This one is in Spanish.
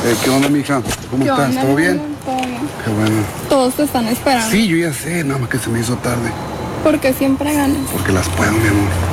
¿Qué onda, mija? ¿Cómo estás? Onda, ¿Todo bien? Todo bien. Qué bueno. Todos te están esperando. Sí, yo ya sé, nada más que se me hizo tarde. Porque siempre ganas. Porque las puedo, mi amor.